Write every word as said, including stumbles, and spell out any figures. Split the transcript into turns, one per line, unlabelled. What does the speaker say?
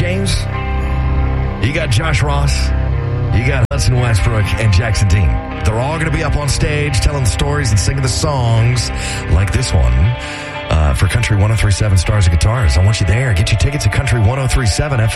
James. You got Josh Ross. You got Hudson Westbrook and Jackson Dean. They're all going to be up on stage telling the stories and singing the songs like this one uh, for Country one oh three point seven Stars and Guitars. I want you there. Get your tickets at Country one oh three point seven F M.